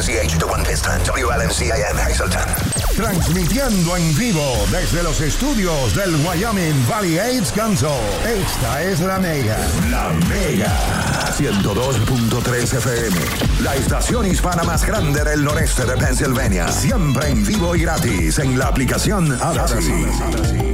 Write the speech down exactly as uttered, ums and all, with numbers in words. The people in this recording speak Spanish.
M C H, The One Piston, W L M C A M, Hazleton. Transmitiendo en vivo desde los estudios del Wyoming Valley AIDS Council. Esta es La Mega. La Mega. ciento dos punto tres F M. La estación hispana más grande del noreste de Pennsylvania. Siempre en vivo y gratis en la aplicación Odyssey.